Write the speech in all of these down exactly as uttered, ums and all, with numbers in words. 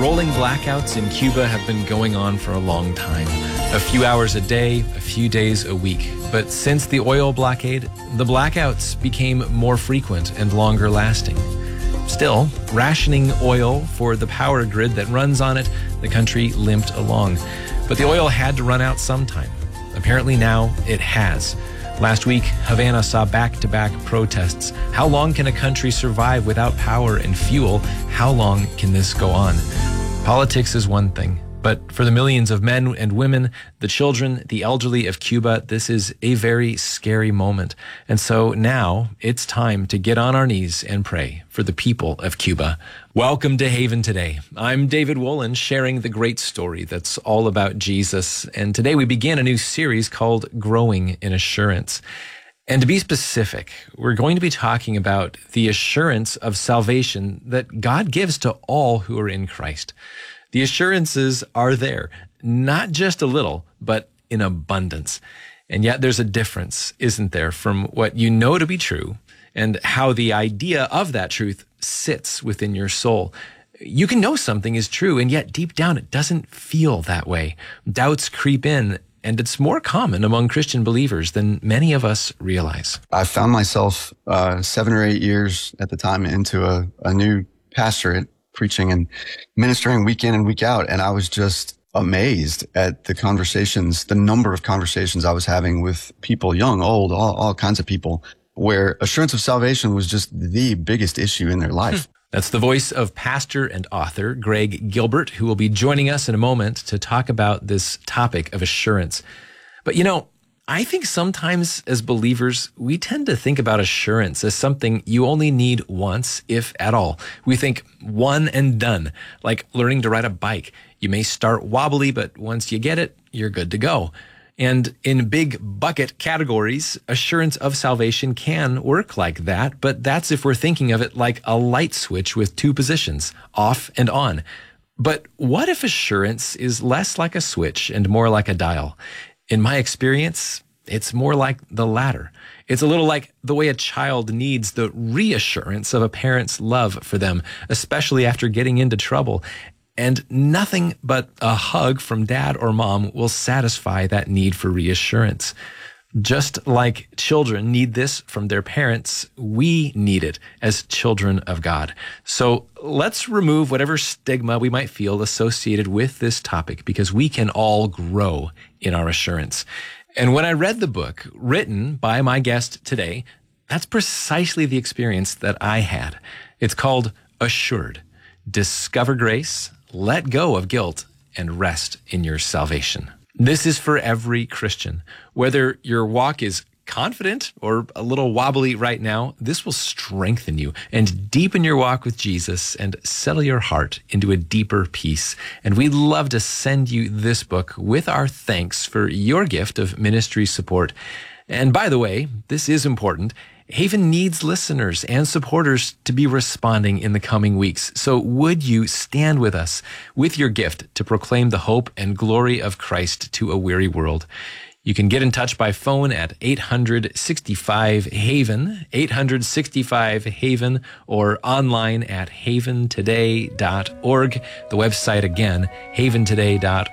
Rolling blackouts in Cuba have been going on for a long time. A few hours a day, a few days a week. But since the oil blockade, the blackouts became more frequent and longer lasting. Still, rationing oil for the power grid that runs on it, the country limped along. But the oil had to run out sometime. Apparently now it has. Last week, Havana saw back-to-back protests. How long can a country survive without power and fuel? How long can this go on? Politics is one thing, but for the millions of men and women, the children, the elderly of Cuba, this is a very scary moment. And so now it's time to get on our knees and pray for the people of Cuba. Welcome to Haven Today. I'm David Wolin, sharing the great story that's all about Jesus. And today we begin a new series called Growing in Assurance. And to be specific, we're going to be talking about the assurance of salvation that God gives to all who are in Christ. The assurances are there, not just a little, but in abundance. And yet there's a difference, isn't there, from what you know to be true and how the idea of that truth sits within your soul. You can know something is true, and yet deep down it doesn't feel that way. Doubts creep in, and it's more common among Christian believers than many of us realize. I found myself uh, seven or eight years at the time into a, a new pastorate, preaching and ministering week in and week out. And I was just amazed at the conversations, the number of conversations I was having with people, young, old, all, all kinds of people, where assurance of salvation was just the biggest issue in their life. That's the voice of pastor and author Greg Gilbert, who will be joining us in a moment to talk about this topic of assurance. But you know, I think sometimes as believers, we tend to think about assurance as something you only need once, if at all. We think one and done, like learning to ride a bike. You may start wobbly, but once you get it, you're good to go. And in big bucket categories, assurance of salvation can work like that, but that's if we're thinking of it like a light switch with two positions, off and on. But what if assurance is less like a switch and more like a dial? In my experience, it's more like the latter. It's a little like the way a child needs the reassurance of a parent's love for them, especially after getting into trouble. And nothing but a hug from dad or mom will satisfy that need for reassurance. Just like children need this from their parents, we need it as children of God. So let's remove whatever stigma we might feel associated with this topic, because we can all grow in our assurance. And when I read the book written by my guest today, that's precisely the experience that I had. It's called Assured. Discover grace, let go of guilt, and rest in your salvation. This is for every Christian. Whether your walk is confident or a little wobbly right now, this will strengthen you and deepen your walk with Jesus and settle your heart into a deeper peace. And we'd love to send you this book with our thanks for your gift of ministry support. And by the way, this is important. Haven needs listeners and supporters to be responding in the coming weeks. So would you stand with us with your gift to proclaim the hope and glory of Christ to a weary world? You can get in touch by phone at eight hundred sixty-five HAVEN, eight hundred sixty-five HAVEN, or online at haven today dot org. The website again, haven today dot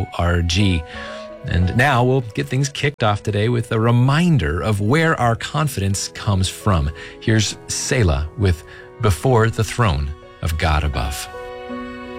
org. And now we'll get things kicked off today with a reminder of where our confidence comes from. Here's Selah with Before the Throne of God Above.